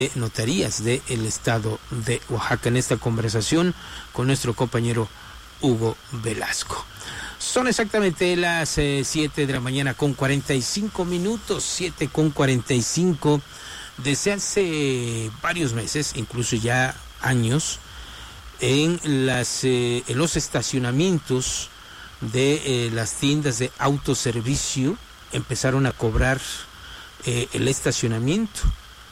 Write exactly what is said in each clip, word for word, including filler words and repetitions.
notarías del estado de Oaxaca en esta conversación con nuestro compañero Hugo Velasco. Son exactamente las eh, siete de la mañana con cuarenta y cinco minutos, siete con cuarenta y cinco. Desde hace varios meses, incluso ya años, en, las, eh, en los estacionamientos de eh, las tiendas de autoservicio empezaron a cobrar eh, el estacionamiento.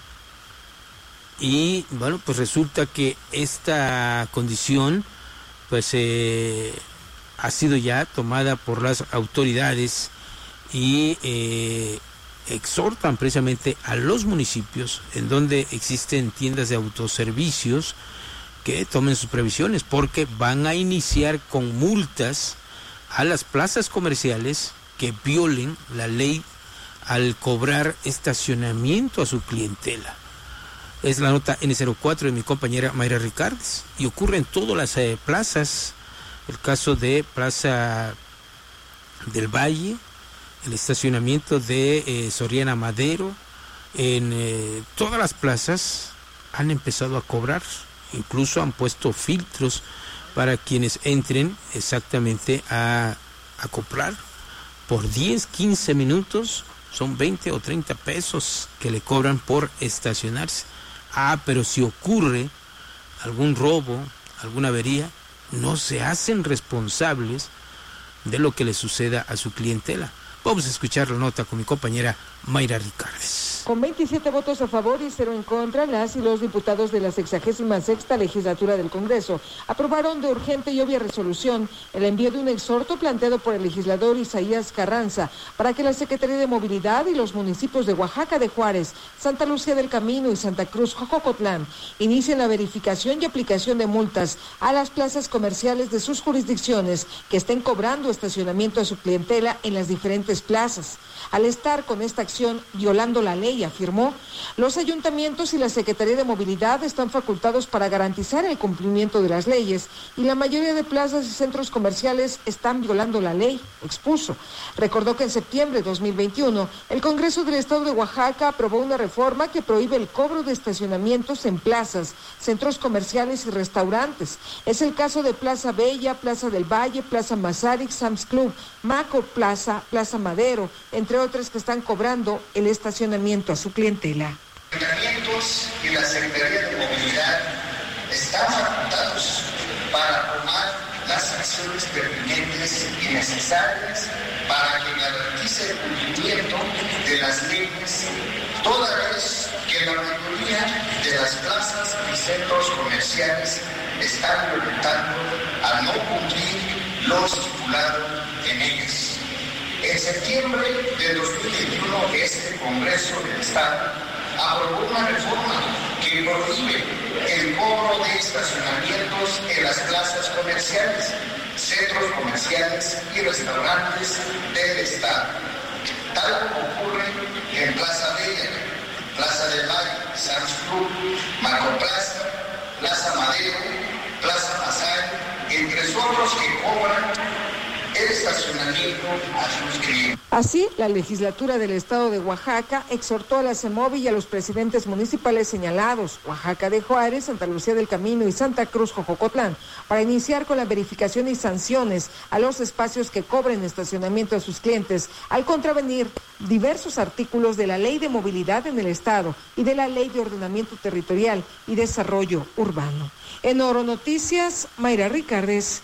Y bueno, pues resulta que esta condición pues eh, ha sido ya tomada por las autoridades y eh, exhortan precisamente a los municipios en donde existen tiendas de autoservicios que tomen sus previsiones, porque van a iniciar con multas a las plazas comerciales que violen la ley al cobrar estacionamiento a su clientela. Es la nota ene cero cuatro de mi compañera Mayra Ricardes, y ocurre en todas las eh, plazas. El caso de Plaza del Valle, el estacionamiento de eh, Soriana Madero, en eh, todas las plazas han empezado a cobrar, incluso han puesto filtros para quienes entren exactamente a, a comprar. Por diez, quince minutos son veinte o treinta pesos que le cobran por estacionarse. Ah, pero si ocurre algún robo, alguna avería, no se hacen responsables de lo que le suceda a su clientela. Vamos a escuchar la nota con mi compañera Mayra Ricardes. Con veintisiete votos a favor y cero en contra, las y los diputados de la sexagésima sexta legislatura del Congreso aprobaron de urgente y obvia resolución el envío de un exhorto planteado por el legislador Isaías Carranza para que la Secretaría de Movilidad y los municipios de Oaxaca de Juárez, Santa Lucía del Camino y Santa Cruz Jococotlán inicien la verificación y aplicación de multas a las plazas comerciales de sus jurisdicciones que estén cobrando estacionamiento a su clientela en las diferentes plazas. Al estar con esta acción violando la ley, afirmó, los ayuntamientos y la Secretaría de Movilidad están facultados para garantizar el cumplimiento de las leyes y la mayoría de plazas y centros comerciales están violando la ley, expuso. Recordó que en septiembre de dos mil veintiuno el Congreso del Estado de Oaxaca aprobó una reforma que prohíbe el cobro de estacionamientos en plazas, centros comerciales y restaurantes. Es el caso de Plaza Bella, Plaza del Valle, Plaza Mazarik, Sam's Club, Maco Plaza, Plaza Madero, entre otras que están cobrando el estacionamiento a su clientela. Los ayuntamientos y la Secretaría de Movilidad están facultados para tomar las acciones pertinentes y necesarias para que garantice el cumplimiento de las leyes, toda vez que la mayoría de las plazas y centros comerciales están violentando al no cumplir lo estipulado en ellas. En septiembre de dos mil veintiuno, este Congreso del Estado aprobó una reforma que prohíbe el cobro de estacionamientos en las plazas comerciales, centros comerciales y restaurantes del Estado, tal como ocurre en Plaza Bella, Plaza del Valle, Sam's Club, Macroplaza, Plaza Madero, Plaza Mazal, entre otros que cobran el estacionamiento a sus clientes. Así, la legislatura del Estado de Oaxaca exhortó a la CEMOVI y a los presidentes municipales señalados, Oaxaca de Juárez, Santa Lucía del Camino y Santa Cruz Jococotlán, para iniciar con la verificación y sanciones a los espacios que cobren estacionamiento a sus clientes, al contravenir diversos artículos de la Ley de Movilidad en el Estado y de la Ley de Ordenamiento Territorial y Desarrollo Urbano. En Oro Noticias, Mayra Ricardes.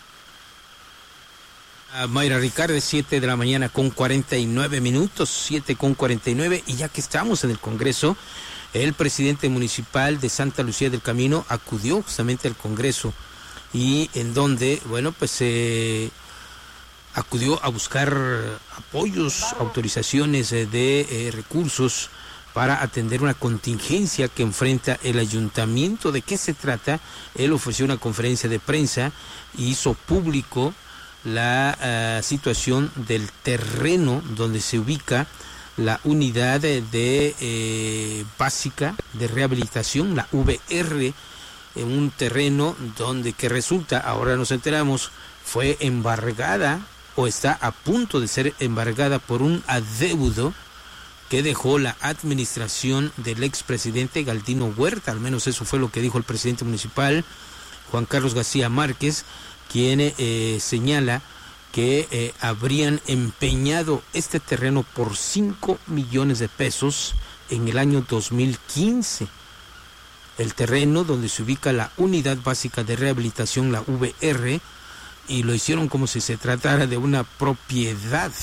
A Mayra Ricardes, siete de la mañana con cuarenta y nueve minutos, siete con cuarenta y nueve, y ya que estamos en el Congreso, el presidente municipal de Santa Lucía del Camino acudió justamente al Congreso, y en donde, bueno, pues eh, acudió a buscar apoyos, autorizaciones eh, de eh, recursos para atender una contingencia que enfrenta el ayuntamiento. ¿De qué se trata? Él ofreció una conferencia de prensa y hizo público la uh, situación del terreno donde se ubica la unidad de, de eh, básica de rehabilitación, la V R, en un terreno donde que resulta, ahora nos enteramos, fue embargada o está a punto de ser embargada por un adeudo que dejó la administración del expresidente Galdino Huerta. Al menos eso fue lo que dijo el presidente municipal, Juan Carlos García Márquez, quien eh, señala que eh, habrían empeñado este terreno por cinco millones de pesos en el año dos mil quince. El terreno donde se ubica la Unidad Básica de Rehabilitación, la V R, y lo hicieron como si se tratara de una propiedad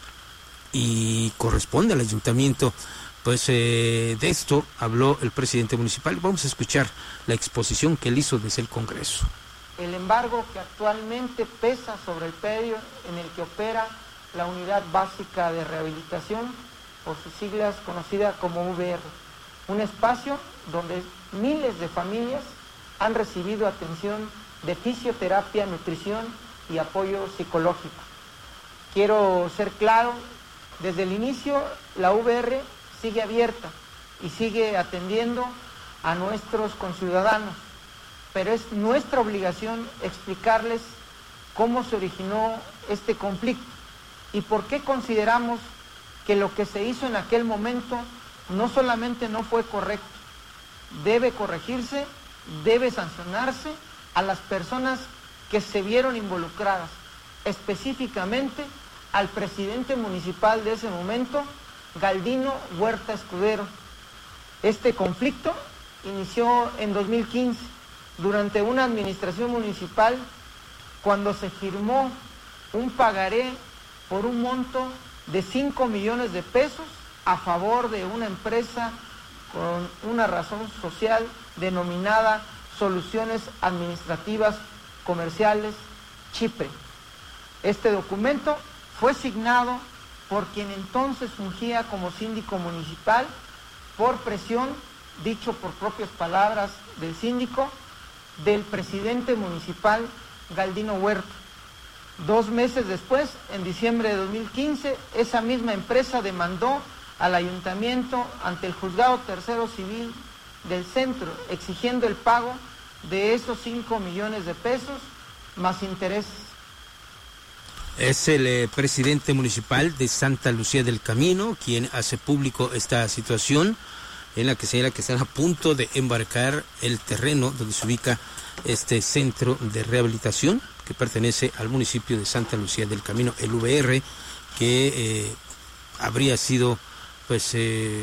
y corresponde al ayuntamiento. Pues eh, de esto habló el presidente municipal. Vamos a escuchar la exposición que él hizo desde el Congreso. El embargo que actualmente pesa sobre el predio en el que opera la Unidad Básica de Rehabilitación, por sus siglas conocida como V R, un espacio donde miles de familias han recibido atención de fisioterapia, nutrición y apoyo psicológico. Quiero ser claro, desde el inicio la V R sigue abierta y sigue atendiendo a nuestros conciudadanos, pero es nuestra obligación explicarles cómo se originó este conflicto y por qué consideramos que lo que se hizo en aquel momento no solamente no fue correcto, debe corregirse, debe sancionarse a las personas que se vieron involucradas, específicamente al presidente municipal de ese momento, Galdino Huerta Escudero. Este conflicto inició en dos mil quince, durante una administración municipal, cuando se firmó un pagaré por un monto de cinco millones de pesos a favor de una empresa con una razón social denominada Soluciones Administrativas Comerciales Chipre. Este documento fue signado por quien entonces fungía como síndico municipal, por presión, dicho por propias palabras del síndico, del presidente municipal Galdino Huerta. Dos meses después, en diciembre de dos mil quince, esa misma empresa demandó al ayuntamiento ante el juzgado tercero civil del centro, exigiendo el pago de esos cinco millones de pesos más intereses. Es el eh, presidente municipal de Santa Lucía del Camino quien hace público esta situación en la que señala que están a punto de embarcar el terreno donde se ubica este centro de rehabilitación que pertenece al municipio de Santa Lucía del Camino, el V R, que eh, habría sido, pues, eh,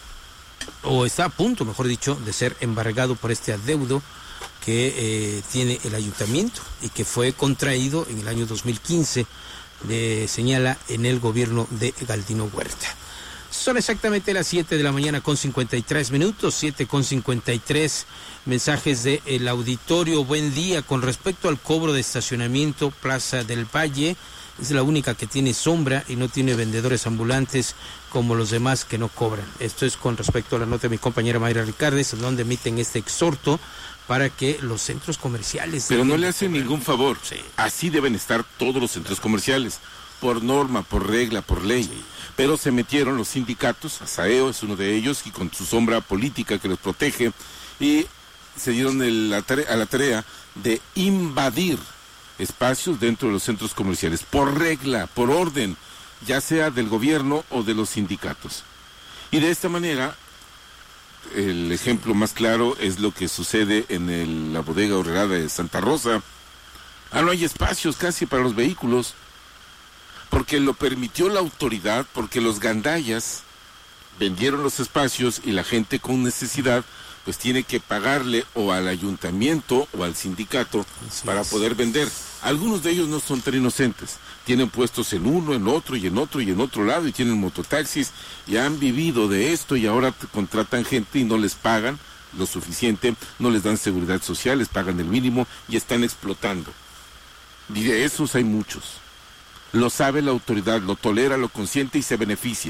o está a punto, mejor dicho, de ser embargado por este adeudo que eh, tiene el ayuntamiento y que fue contraído en el año dos mil quince, de, señala, en el gobierno de Galdino Huerta. Son exactamente las siete de la mañana con cincuenta y tres minutos, siete con cincuenta y tres. Mensajes del auditorio. Buen día. Con respecto al cobro de estacionamiento, Plaza del Valle es la única que tiene sombra y no tiene vendedores ambulantes como los demás que no cobran. Esto es con respecto a la nota de mi compañera Mayra Ricardes, donde emiten este exhorto para que los centros comerciales... Pero no le hacen ningún favor. Sí. Así deben estar todos los centros comerciales, por norma, por regla, por ley. Sí. Pero se metieron los sindicatos, Asaeo es uno de ellos, y con su sombra política que los protege, y se dieron el, a, tarea, a la tarea de invadir espacios dentro de los centros comerciales, por regla, por orden, ya sea del gobierno o de los sindicatos. Y de esta manera, el ejemplo más claro es lo que sucede en el, la bodega horrerada de Santa Rosa. Ah, no hay espacios casi para los vehículos, porque lo permitió la autoridad, porque los gandayas vendieron los espacios y la gente con necesidad pues tiene que pagarle o al ayuntamiento o al sindicato para poder vender. Algunos de ellos no son tan inocentes, tienen puestos en uno, en otro y en otro y en otro lado y tienen mototaxis y han vivido de esto y ahora contratan gente y no les pagan lo suficiente, no les dan seguridad social, les pagan el mínimo y están explotando. Y de esos hay muchos. Lo sabe la autoridad, lo tolera, lo consiente y se beneficia.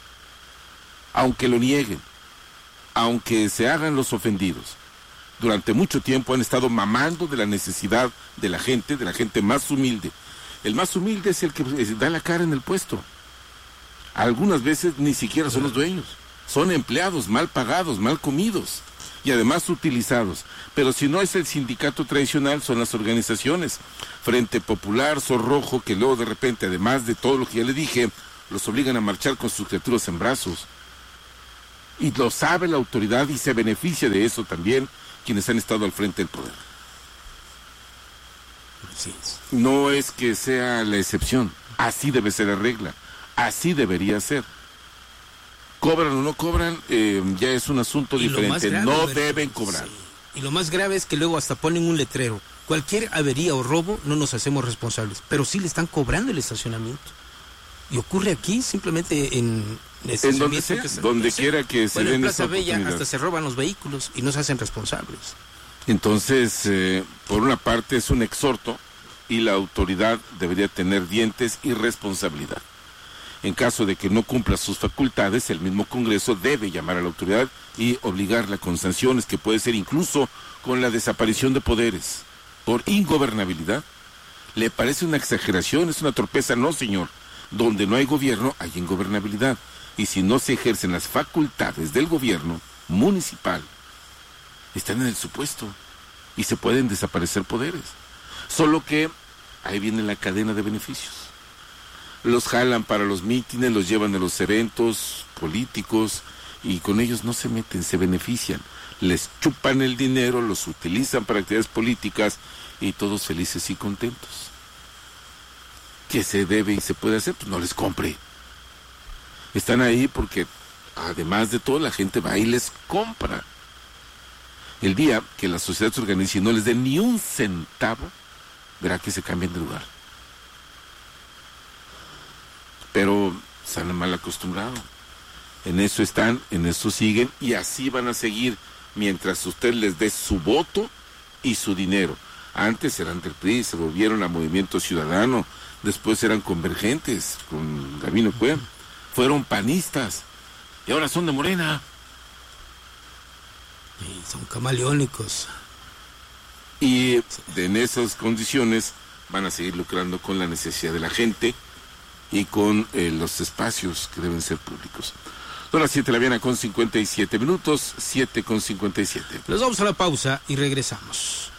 Aunque lo nieguen, aunque se hagan los ofendidos. Durante mucho tiempo han estado mamando de la necesidad de la gente, de la gente más humilde. El más humilde es el que da la cara en el puesto. Algunas veces ni siquiera son los dueños. Son empleados mal pagados, mal comidos y además utilizados. Pero si no es el sindicato tradicional, son las organizaciones. Frente Popular, Zorrojo, que luego de repente, además de todo lo que ya le dije, los obligan a marchar con sus criaturas en brazos. Y lo sabe la autoridad y se beneficia de eso también quienes han estado al frente del poder. Así es. No es que sea la excepción, así debe ser la regla, así debería ser. Cobran o no cobran, eh, ya es un asunto Y lo más diferente, grave, no Alberto, deben cobrar. sí. Y lo más grave es que luego hasta ponen un letrero. Cualquier avería o robo no nos hacemos responsables, pero sí le están cobrando el estacionamiento. Y ocurre aquí simplemente en... En donde sea, que se, donde sí. quiera que se bueno, den en Plaza esa Bella oportunidad. hasta se roban los vehículos y no se hacen responsables. Entonces, eh, por una parte es un exhorto y la autoridad debería tener dientes y responsabilidad. En caso de que no cumpla sus facultades, el mismo Congreso debe llamar a la autoridad y obligarla con sanciones, que puede ser incluso con la desaparición de poderes por ingobernabilidad. ¿Le parece una exageración? ¿Es una torpeza? No, señor. Donde no hay gobierno, hay ingobernabilidad. Y si no se ejercen las facultades del gobierno municipal, están en el supuesto y se pueden desaparecer poderes. Solo que ahí viene la cadena de beneficios. Los jalan para los mítines, los llevan a los eventos políticos y con ellos no se meten, se benefician. Les chupan el dinero, los utilizan para actividades políticas y todos felices y contentos. ¿Qué se debe y se puede hacer? Pues no les compre. Están ahí porque, además de todo, la gente va y les compra. El día que la sociedad se organice y no les dé ni un centavo, verá que se cambian de lugar. Pero se han mal acostumbrado. En eso están, en eso siguen y así van a seguir mientras usted les dé su voto y su dinero. Antes eran del P R I, se volvieron a Movimiento Ciudadano, después eran convergentes con Gabino Cue, fueron panistas y ahora son de Morena. Y son camaleónicos. Y en esas condiciones van a seguir lucrando con la necesidad de la gente y con eh, los espacios que deben ser públicos. Son las siete de la mañana con cincuenta y siete minutos, siete con cincuenta y siete. Nos vamos a la pausa y regresamos.